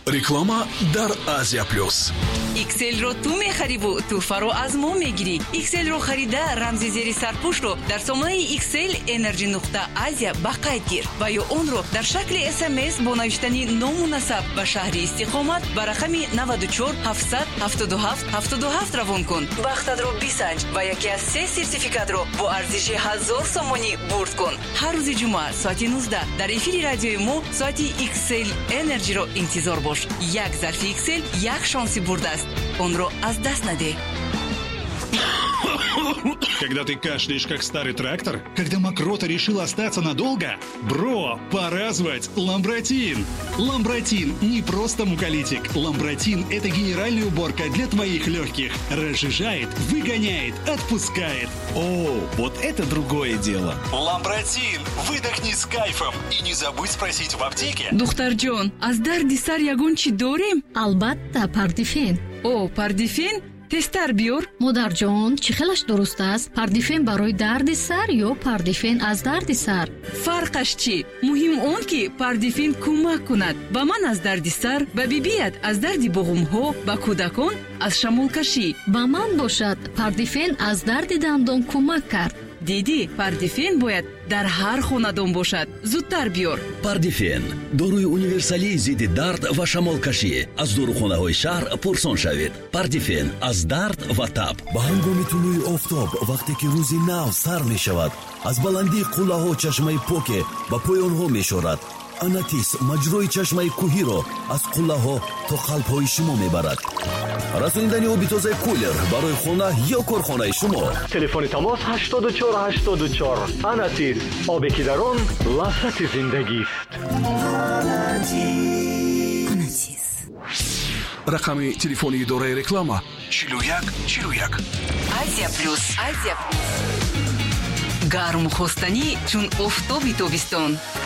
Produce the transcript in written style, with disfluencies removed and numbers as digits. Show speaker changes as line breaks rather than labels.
реклама дар Азия Плюс.
XL-ро ту мехарибу туҳфаро аз мо мегирӣ. XL-ро харида рамзи зери сарпӯшро дар сомонаи XL Energy.Asia ба қайд гир ва ё онро дар шакли SMS бо навиштани ному насаб ва шаҳри истиқомат ба рақами 94 700 77 77 равон кун. Бахтатро бисанҷ ва яке аз 3 сертификатро бо арзиши 1000 сомонӣ бурд кун. ҳар рӯзи ҷумъа соати 19 дар эфири радиои мо соати XL Energy-ро интизор бош. Як зарфи XL, як шонси бурд аст. Онро аз даст наде.
Когда ты кашляешь, как старый трактор, когда мокрота решила остаться надолго, бро, пора звать Ламбротин. Ламбротин не просто муколитик. Ламбротин – это генеральная уборка для твоих легких. Разжижает, выгоняет, отпускает.
О, вот это другое дело.
Ламбротин. Выдохни с кайфом. И не забудь спросить в аптеке.
Духтарҷон, аз дарди сар ягон чӣ дорем?
албатта пардифен.
О, пардифен? тестар биёр.
модарҷон, чӣ хелаш дуруст аст? Пардифен барои дарди сар ё пардифен аз дарди сар?
фарқаш чӣ? муҳим он ки пардифен кӯмак кунад ба ман аз дарди сар, ба бибият аз дарди буғумҳо, ба кӯдакон аз шамолкашӣ.
ба ман бошад пардифен аз дарди дандон кӯмак кард.
диди, пардифен бояд дар ҳар хонадон бошад. зудтар биёр.
пардифен доруи универсалии зидди дард ва шамолкашӣ аз дорухонаҳои шаҳр пурсон шавед. пардифен аз дард ва таб.
ба ҳангоми тулӯи офтоб вақте ки рӯзи нав сар мешавад, аз баландии қуллаҳо чашмаи поке ба поёнҳо мешорад. анатис маҷрои чашмаи кӯҳиро аз қуллаҳо то қалбҳои шумо мебарад. расонидани оби тозаи кулер барои хона ё корхонаи шумо.
телефони тамос 8484. анатис, обе ки дар он лаззати зиндагист.
Анатис. рақами телефони идораи реклама 41 41.
Азия Плюс. Азия Плюс. гарм хостанӣ чун офтоби тобистон.